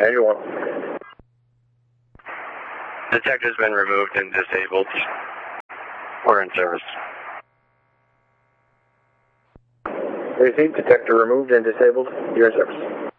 Angel 1. Detector's been removed and disabled. We're in service. Received, detector removed and disabled. You're in service.